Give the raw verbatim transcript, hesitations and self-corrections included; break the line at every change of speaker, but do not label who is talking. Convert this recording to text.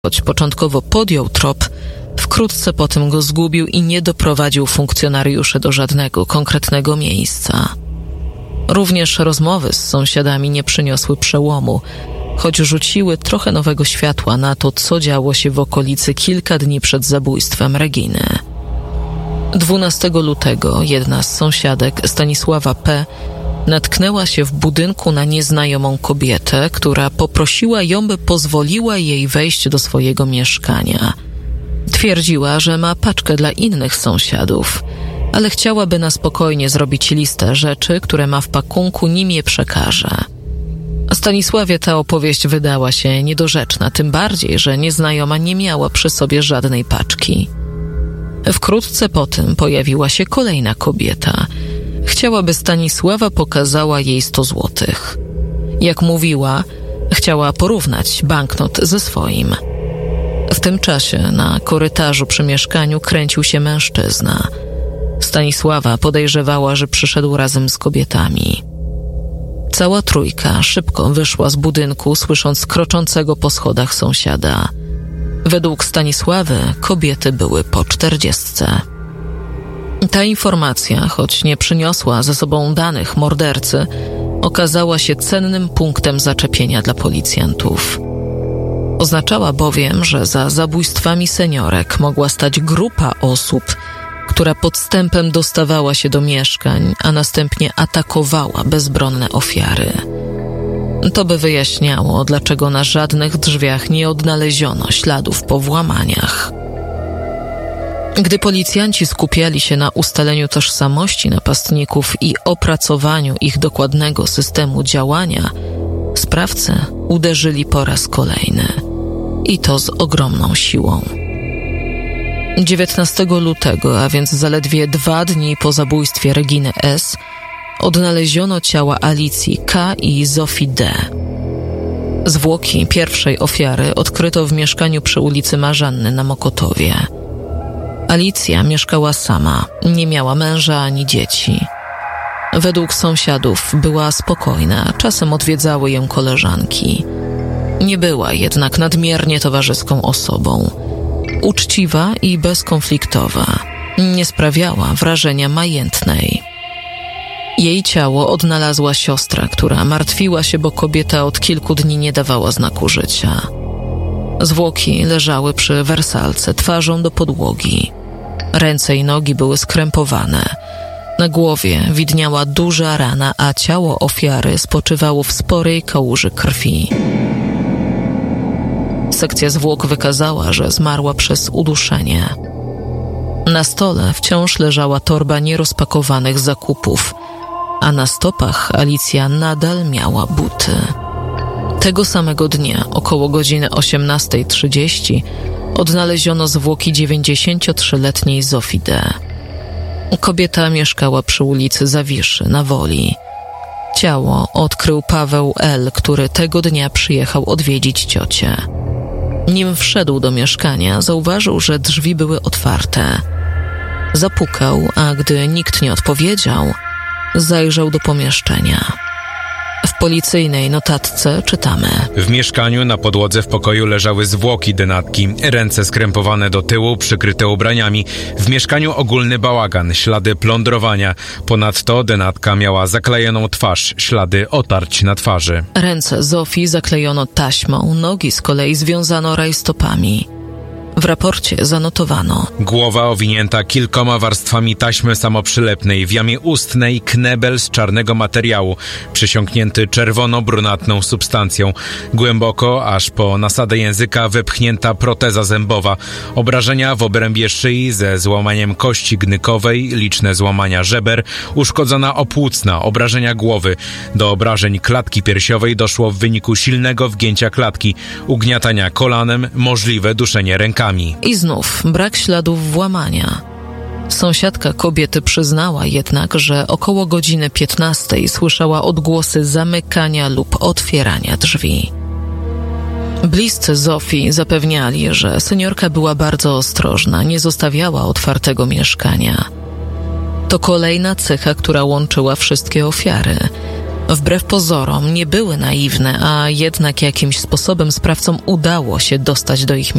Choć początkowo podjął trop, wkrótce potem go zgubił i nie doprowadził funkcjonariuszy do żadnego konkretnego miejsca. Również rozmowy z sąsiadami nie przyniosły przełomu, choć rzuciły trochę nowego światła na to, co działo się w okolicy kilka dni przed zabójstwem Reginy. dwunastego lutego jedna z sąsiadek, Stanisława P., natknęła się w budynku na nieznajomą kobietę, która poprosiła ją, by pozwoliła jej wejść do swojego mieszkania. Twierdziła, że ma paczkę dla innych sąsiadów, ale chciałaby na spokojnie zrobić listę rzeczy, które ma w pakunku, nim je przekaże. Stanisławie ta opowieść wydała się niedorzeczna, tym bardziej, że nieznajoma nie miała przy sobie żadnej paczki. Wkrótce potem pojawiła się kolejna kobieta. Chciała, by Stanisława pokazała jej sto złotych. Jak mówiła, chciała porównać banknot ze swoim. W tym czasie na korytarzu przy mieszkaniu kręcił się mężczyzna. Stanisława podejrzewała, że przyszedł razem z kobietami. Cała trójka szybko wyszła z budynku, słysząc kroczącego po schodach sąsiada. Według Stanisławy kobiety były po czterdziestce. Ta informacja, choć nie przyniosła ze sobą danych mordercy, okazała się cennym punktem zaczepienia dla policjantów. Oznaczała bowiem, że za zabójstwami seniorek mogła stać grupa osób, która podstępem dostawała się do mieszkań, a następnie atakowała bezbronne ofiary. To by wyjaśniało, dlaczego na żadnych drzwiach nie odnaleziono śladów po włamaniach. Gdy policjanci skupiali się na ustaleniu tożsamości napastników i opracowaniu ich dokładnego systemu działania, sprawcy uderzyli po raz kolejny. I to z ogromną siłą. dziewiętnastego lutego, a więc zaledwie dwa dni po zabójstwie Reginy S., odnaleziono ciała Alicji K. i Zofii D. Zwłoki pierwszej ofiary odkryto w mieszkaniu przy ulicy Marzanny na Mokotowie. Alicja mieszkała sama, nie miała męża ani dzieci. Według sąsiadów była spokojna, czasem odwiedzały ją koleżanki. Nie była jednak nadmiernie towarzyską osobą. Uczciwa i bezkonfliktowa. Nie sprawiała wrażenia majętnej. Jej ciało odnalazła siostra, która martwiła się, bo kobieta od kilku dni nie dawała znaku życia. Zwłoki leżały przy wersalce, twarzą do podłogi. Ręce i nogi były skrępowane. Na głowie widniała duża rana, a ciało ofiary spoczywało w sporej kałuży krwi. Sekcja zwłok wykazała, że zmarła przez uduszenie. Na stole wciąż leżała torba nierozpakowanych zakupów, a na stopach Alicja nadal miała buty. Tego samego dnia, około godziny osiemnastej trzydzieści, odnaleziono zwłoki dziewięćdziesięciotrzyletniej Zofii D. Kobieta mieszkała przy ulicy Zawiszy na Woli. Ciało odkrył Paweł L., który tego dnia przyjechał odwiedzić ciocię. Nim wszedł do mieszkania, zauważył, że drzwi były otwarte. Zapukał, a gdy nikt nie odpowiedział, zajrzał do pomieszczenia. W policyjnej notatce czytamy:
w mieszkaniu na podłodze w pokoju leżały zwłoki denatki, ręce skrępowane do tyłu, przykryte ubraniami. W mieszkaniu ogólny bałagan, ślady plądrowania. Ponadto denatka miała zaklejoną twarz, ślady otarć na twarzy.
Ręce Zofii zaklejono taśmą, nogi z kolei związano rajstopami. W raporcie zanotowano:
głowa owinięta kilkoma warstwami taśmy samoprzylepnej, w jamie ustnej knebel z czarnego materiału, przysiąknięty czerwono-brunatną substancją. Głęboko, aż po nasadę języka, wepchnięta proteza zębowa. Obrażenia w obrębie szyi ze złamaniem kości gnykowej, liczne złamania żeber, uszkodzona opłucna, obrażenia głowy. Do obrażeń klatki piersiowej doszło w wyniku silnego wgięcia klatki, ugniatania kolanem, możliwe duszenie rękami.
I znów brak śladów włamania. Sąsiadka kobiety przyznała jednak, że około godziny piętnastej słyszała odgłosy zamykania lub otwierania drzwi. Bliscy Zofii zapewniali, że seniorka była bardzo ostrożna, nie zostawiała otwartego mieszkania. To kolejna cecha, która łączyła wszystkie ofiary. wbrew pozorom nie były naiwne, a jednak jakimś sposobem sprawcom udało się dostać do ich